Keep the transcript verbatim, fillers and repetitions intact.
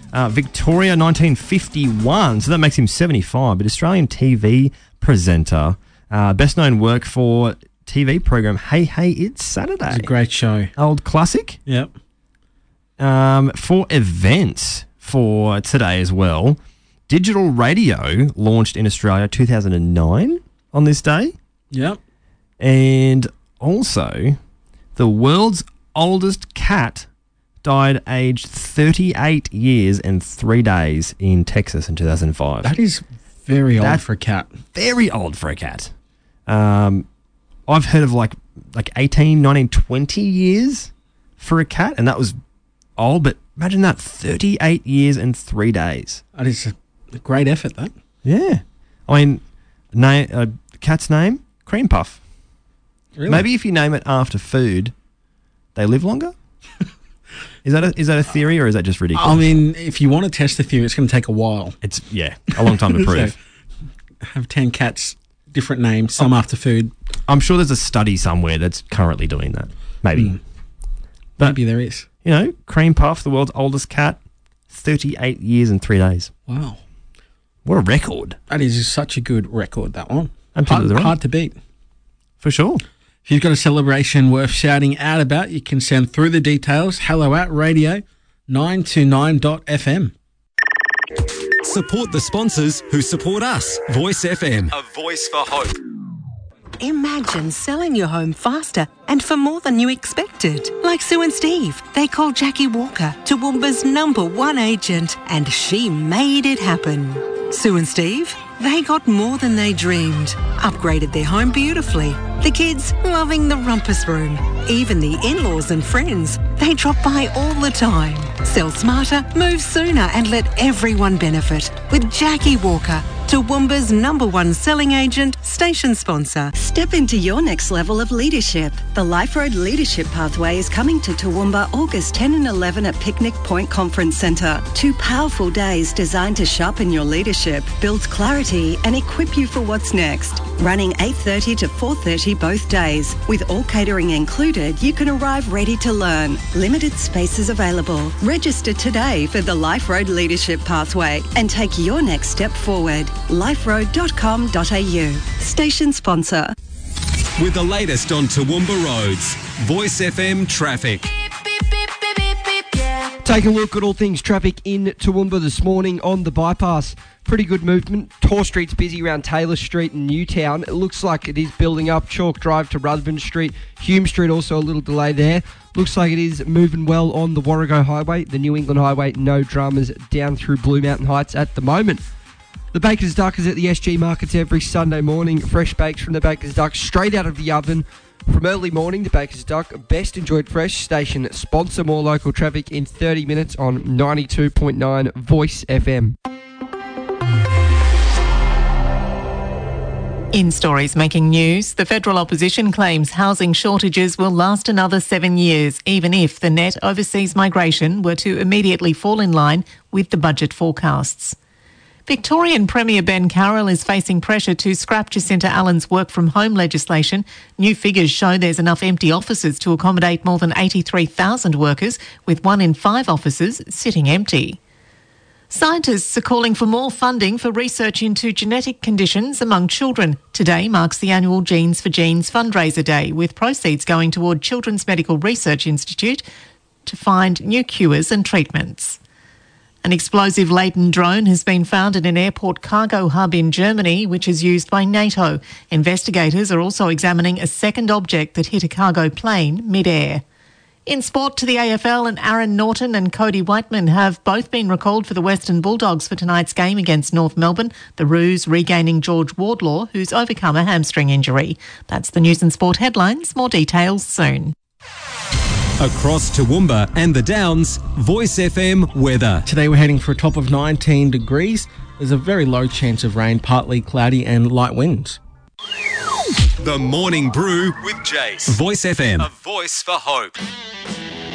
Uh, Victoria, nineteen fifty-one, so that makes him seventy-five, but Australian T V presenter. Uh, best known work for T V program Hey Hey It's Saturday. It's a great show. Old classic. Yep. Um, for events for today as well, digital radio launched in Australia two thousand nine on this day. Yep. And also, the world's oldest cat died aged thirty-eight years and three days in Texas in two thousand five. That is very old That's for a cat. Very old for a cat. Um, I've heard of like like eighteen, nineteen, twenty years for a cat, and that was old, but imagine that, thirty-eight years and three days. That is a great effort, that. Yeah. I mean, name, uh, cat's name, Cream Puff. Really? Maybe if you name it after food, they live longer? Is that a, is that a theory, or is that just ridiculous? I mean, if you want to test the theory, it's going to take a while. It's, yeah, a long time to prove. So, have ten cats, different names, some oh. after food. I'm sure there's a study somewhere that's currently doing that. Maybe. Mm. But, Maybe there is. You know, Cream Puff, the world's oldest cat, thirty-eight years and three days. Wow. What a record. That is such a good record, that one. Absolutely hard, right. hard to beat. For sure. If you've got a celebration worth shouting out about, you can send through the details. Hello at radio nine two nine dot f m. Support the sponsors who support us. Voice F M. A voice for hope. Imagine selling your home faster and for more than you expected. Like Sue and Steve. They called Jackie Walker, Toowoomba's number one agent, and she made it happen. Sue and Steve, they got more than they dreamed. Upgraded their home beautifully. The kids loving the rumpus room. Even the in-laws and friends, they drop by all the time. Sell smarter, move sooner, and let everyone benefit. With Jackie Walker, Toowoomba's number one selling agent, station sponsor. Step into your next level of leadership. The Life Road Leadership Pathway is coming to Toowoomba August tenth and eleventh at Picnic Point Conference Centre. Two powerful days designed to sharpen your leadership, build clarity and equip you for what's next. Running eight thirty to four thirty both days. With all catering included, you can arrive ready to learn. Limited spaces available. Register today for the Life Road Leadership Pathway and take your next step forward. life road dot com dot a u. Station sponsor. With the latest on Toowoomba roads, Voice F M traffic. Take a look at all things traffic in Toowoomba this morning on the bypass. Pretty good movement. Tor Street's busy around Taylor Street and Newtown. It looks like it is building up. Chalk Drive to Ruthven Street. Hume Street also a little delay there. Looks like it is moving well on the Warrego Highway. The New England Highway, no dramas down through Blue Mountain Heights at the moment. The Baker's Duck is at the S G Markets every Sunday morning. Fresh bakes from the Baker's Duck straight out of the oven. From early morning, the Baker's Duck, best enjoyed fresh station. Sponsor more local traffic in thirty minutes on ninety-two point nine Voice F M. In stories making news, the federal opposition claims housing shortages will last another seven years, even if the net overseas migration were to immediately fall in line with the budget forecasts. Victorian Premier Ben Carroll is facing pressure to scrap Jacinta Allen's work-from-home legislation. New figures show there's enough empty offices to accommodate more than eighty-three thousand workers, with one in five offices sitting empty. Scientists are calling for more funding for research into genetic conditions among children. Today marks the annual Genes for Genes fundraiser day, with proceeds going toward Children's Medical Research Institute to find new cures and treatments. An explosive-laden drone has been found in an airport cargo hub in Germany, which is used by NATO. Investigators are also examining a second object that hit a cargo plane mid-air. In sport, to the A F L, and Aaron Norton and Cody Whiteman have both been recalled for the Western Bulldogs for tonight's game against North Melbourne, the Roos regaining George Wardlaw, who's overcome a hamstring injury. That's the news and sport headlines. More details soon. Across Toowoomba and the Downs, Voice F M weather. Today we're heading for a top of nineteen degrees. There's a very low chance of rain, partly cloudy and light winds. The Morning Brew with Jace. Voice F M. A voice for hope.